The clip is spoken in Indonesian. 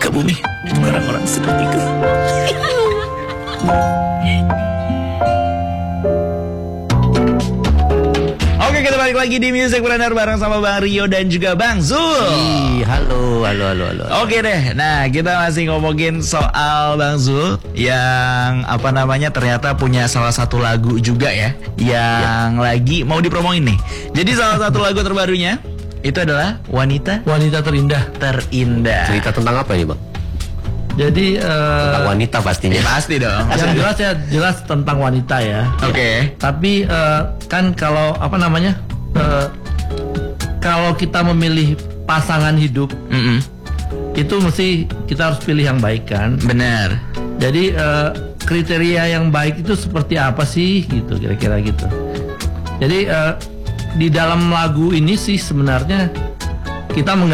muka bumi orang-orang sepertiku. Oke, kita balik lagi di Music Planner bareng sama Bang Rio dan juga Bang Zul. Halo. Oke deh, nah kita masih ngomongin soal Bang Zul yang apa namanya ternyata punya salah satu lagu juga ya yang lagi mau dipromoin nih. Jadi salah satu lagu terbarunya itu adalah Wanita Terindah. Cerita tentang apa ini, Bang? Jadi Tentang wanita pastinya. Pasti dong. yang jelas tentang wanita ya. Oke. Tapi kan kalau apa namanya kalau kita memilih pasangan hidup itu mesti kita harus pilih yang baik kan. Benar. Jadi kriteria yang baik itu seperti apa sih gitu kira-kira gitu. Jadi di dalam lagu ini sih sebenarnya kita